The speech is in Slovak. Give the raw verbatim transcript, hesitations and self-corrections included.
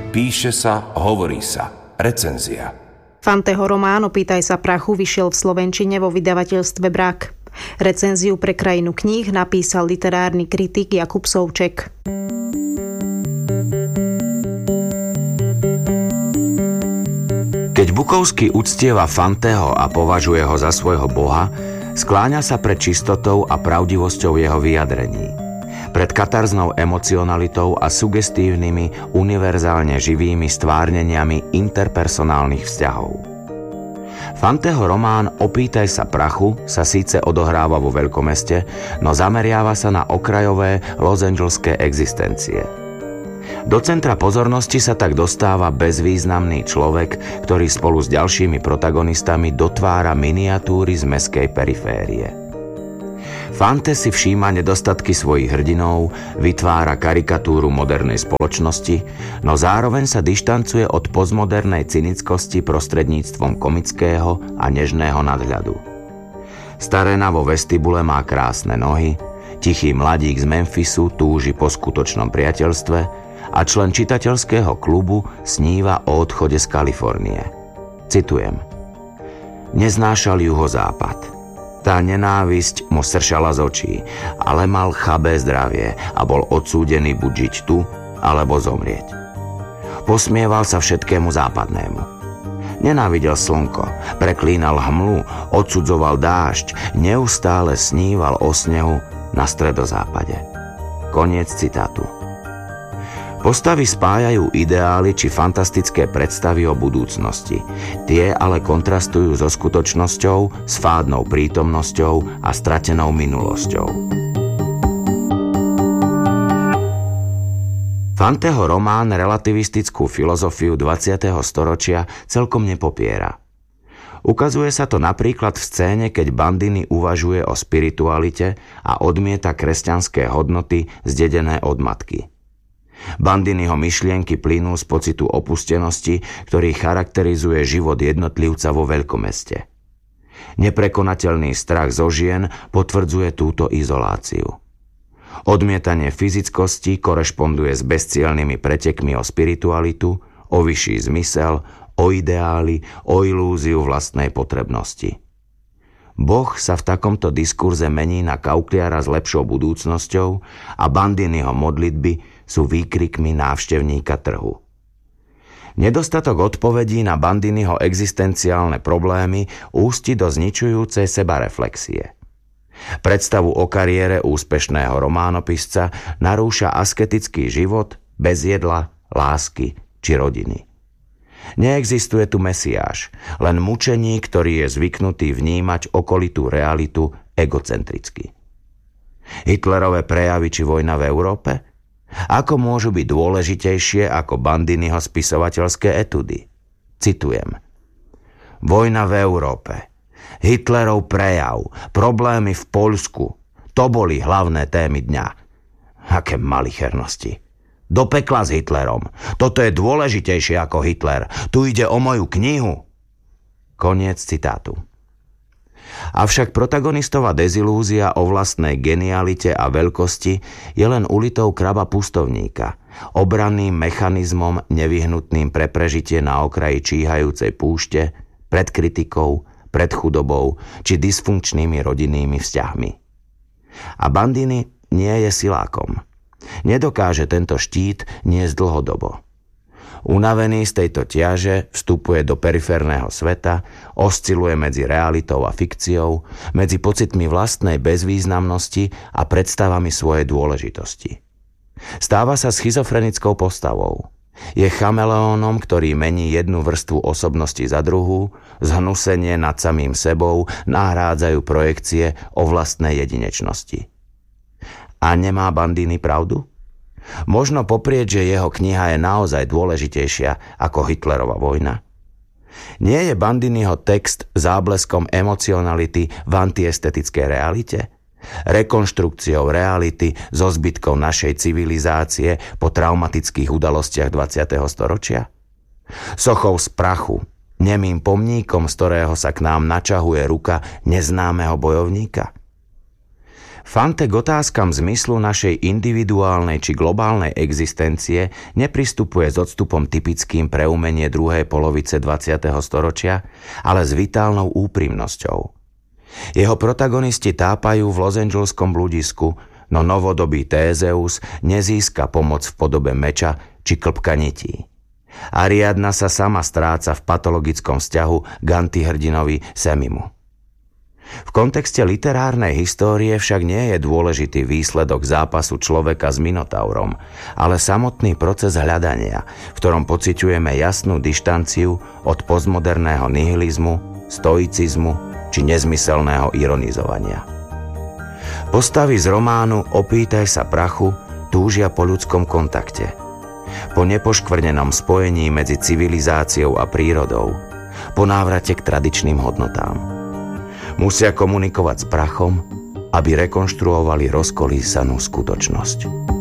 Píše sa, hovorí sa. Recenzia. Fanteho román Opýtaj sa prachu vyšiel v slovenčine vo vydavateľstve Brak. Recenziu pre Krajinu kníh napísal literárny kritik Jakub Souček. Keď Bukovský uctieva Fanteho a považuje ho za svojho boha, skláňa sa pred čistotou a pravdivosťou jeho vyjadrení. Pred katarznou emocionalitou a sugestívnymi, univerzálne živými stvárneniami interpersonálnych vzťahov. Fanteho román Opýtaj sa prachu sa síce odohráva vo veľkomeste, no zameriava sa na okrajové losangelské existencie. Do centra pozornosti sa tak dostáva bezvýznamný človek, ktorý spolu s ďalšími protagonistami dotvára miniatúry z mestskej periférie. Fante si všíma nedostatky svojich hrdinov, vytvára karikatúru modernej spoločnosti, no zároveň sa dištancuje od postmodernej cynickosti prostredníctvom komického a nežného nadhľadu. Starena vo vestibule má krásne nohy, tichý mladík z Memphisu túži po skutočnom priateľstve a člen čitateľského klubu sníva o odchode z Kalifornie. Citujem. Neznášal juhozápad. Tá nenávisť mu sršala z očí, ale mal chabé zdravie a bol odsúdený buď žiť tu, alebo zomrieť. Posmieval sa všetkému západnému. Nenávidel slnko, preklínal hmlu, odsudzoval dážď, neustále sníval o snehu na stredozápade. Koniec citátu. Postavy spájajú ideály či fantastické predstavy o budúcnosti. Tie ale kontrastujú so skutočnosťou, s fádnou prítomnosťou a stratenou minulosťou. Fanteho román relativistickú filozofiu dvadsiateho storočia celkom nepopiera. Ukazuje sa to napríklad v scéne, keď Bandini uvažuje o spiritualite a odmieta kresťanské hodnoty zdedené od matky. Bandiniho myšlienky plynú z pocitu opustenosti, ktorý charakterizuje život jednotlivca vo veľkomeste. Neprekonateľný strach zo žien potvrdzuje túto izoláciu. Odmietanie fyzickosti korešponduje s bezcielnymi pretekmi o spiritualitu, o vyšší zmysel, o ideály, o ilúziu vlastnej potrebnosti. Boh sa v takomto diskurze mení na kaukliara s lepšou budúcnosťou a Bandiniho modlitby sú výkrikmi návštevníka trhu. Nedostatok odpovedí na Bandiniho existenciálne problémy ústi do zničujúcej sebareflexie. Predstavu o kariére úspešného románopisca narúša asketický život bez jedla, lásky či rodiny. Neexistuje tu mesiáš, len mučeník, ktorý je zvyknutý vnímať okolitú realitu egocentricky. Hitlerové prejavy či vojna v Európe? Ako môžu byť dôležitejšie ako Bandiniho spisovateľské etudy? Citujem. Vojna v Európe, Hitlerov prejav, problémy v Poľsku, to boli hlavné témy dňa. Aké malichernosti. Do pekla s Hitlerom. Toto je dôležitejšie ako Hitler. Tu ide o moju knihu. Koniec citátu. Avšak protagonistová dezilúzia o vlastnej genialite a veľkosti je len ulitou kraba pustovníka, obranným mechanizmom nevyhnutným pre prežitie na okraji číhajúcej púšte, pred kritikou, pred chudobou či dysfunkčnými rodinnými vzťahmi. A Bandini nie je silákom. Nedokáže tento štít niesť dlhodobo. Unavený z tejto ťaže vstupuje do periférneho sveta, osciluje medzi realitou a fikciou, medzi pocitmi vlastnej bezvýznamnosti a predstavami svojej dôležitosti. Stáva sa schizofrenickou postavou. Je chameleónom, ktorý mení jednu vrstvu osobnosti za druhú, zhnusenie nad samým sebou nahrádzajú projekcie o vlastnej jedinečnosti. A nemá Bandini pravdu? Možno poprieť, že jeho kniha je naozaj dôležitejšia ako Hitlerova vojna. Nie je Bandiniho text zábleskom emocionality v antiestetickej realite? Rekonštrukciou reality so zbytkom našej civilizácie po traumatických udalostiach dvadsiateho storočia? Sochou z prachu, nemým pomníkom, z ktorého sa k nám načahuje ruka neznámeho bojovníka? Fante k otázkam zmyslu našej individuálnej či globálnej existencie nepristupuje s odstupom typickým pre umenie druhej polovice dvadsiateho storočia, ale s vitálnou úprimnosťou. Jeho protagonisti tápajú v losangeleskom bludisku, no novodobý Tézeus nezíska pomoc v podobe meča či klpka nití. Ariadna sa sama stráca v patologickom vzťahu k antihrdinovi Semimu. V kontexte literárnej histórie však nie je dôležitý výsledok zápasu človeka s Minotaurom, ale samotný proces hľadania, v ktorom pociťujeme jasnú dištanciu od postmoderného nihilizmu, stoicizmu či nezmyselného ironizovania. Postavy z románu Opýtaj sa prachu túžia po ľudskom kontakte, po nepoškvrnenom spojení medzi civilizáciou a prírodou, po návrate k tradičným hodnotám. Musia komunikovať s prachom, aby rekonštruovali rozkolísanú skutočnosť.